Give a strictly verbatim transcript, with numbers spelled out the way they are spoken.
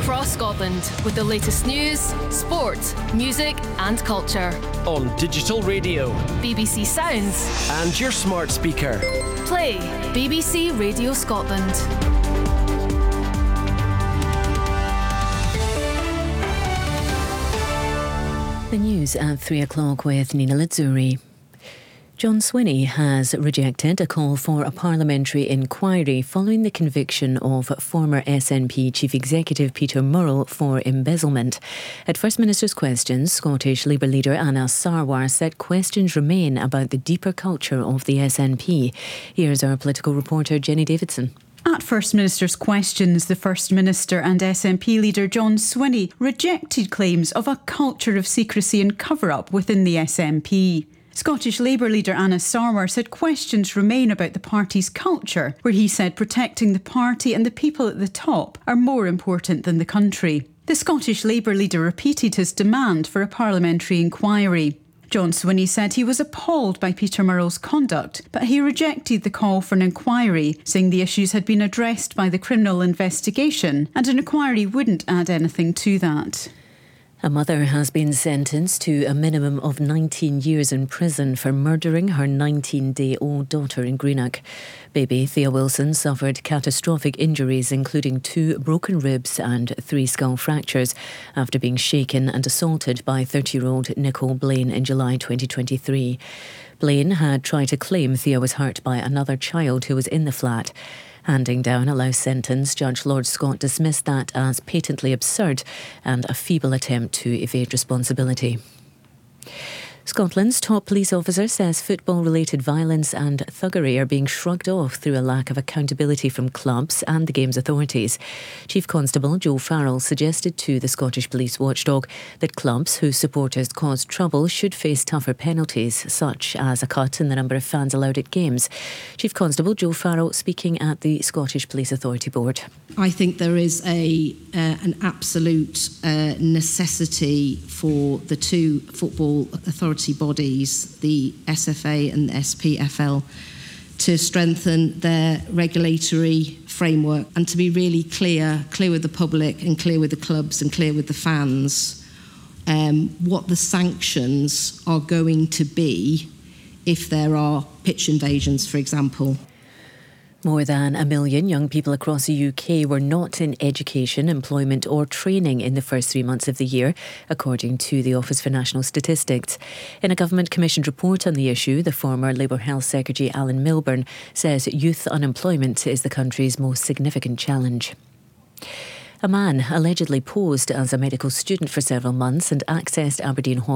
across Scotland with the latest news, sport, music and culture. On digital radio, B B C Sounds and your smart speaker. Play B B C Radio Scotland. The news at three o'clock with Nina Lizzuri. John Swinney has rejected a call for a parliamentary inquiry following the conviction of former S N P Chief Executive Peter Murrell for embezzlement. At First Minister's Questions, Scottish Labour leader Anas Sarwar said questions remain about the deeper culture of the S N P. Here's our political reporter Jenny Davidson. At First Minister's Questions, the First Minister and S N P leader John Swinney rejected claims of a culture of secrecy and cover-up within the S N P. Scottish Labour leader Anas Sarwar said questions remain about the party's culture, where he said protecting the party and the people at the top are more important than the country. The Scottish Labour leader repeated his demand for a parliamentary inquiry. John Swinney said he was appalled by Peter Murrell's conduct, but he rejected the call for an inquiry, saying the issues had been addressed by the criminal investigation and an inquiry wouldn't add anything to that. A mother has been sentenced to a minimum of nineteen years in prison for murdering her nineteen-day-old daughter in Greenock. Baby Thea Wilson suffered catastrophic injuries, including two broken ribs and three skull fractures, after being shaken and assaulted by thirty-year-old Nicole Blaine in July twenty twenty-three. Blaine had tried to claim Thea was hurt by another child who was in the flat. Handing down a life sentence, Judge Lord Scott dismissed that as patently absurd and a feeble attempt to evade responsibility. Scotland's top police officer says football-related violence and thuggery are being shrugged off through a lack of accountability from clubs and the game's authorities. Chief Constable Joe Farrell suggested to the Scottish Police Watchdog that clubs whose supporters cause trouble should face tougher penalties, such as a cut in the number of fans allowed at games. Chief Constable Joe Farrell speaking at the Scottish Police Authority Board. I think there is a uh, an absolute uh, necessity for the two football authorities bodies, the S F A and the S P F L, to strengthen their regulatory framework and to be really clear, clear with the public and clear with the clubs and clear with the fans um, what the sanctions are going to be if there are pitch invasions, for example. More than a million young people across the U K were not in education, employment or training in the first three months of the year, according to the Office for National Statistics. In a government-commissioned report on the issue, the former Labour Health Secretary Alan Milburn says youth unemployment is the country's most significant challenge. A man allegedly posed as a medical student for several months and accessed Aberdeen Hospital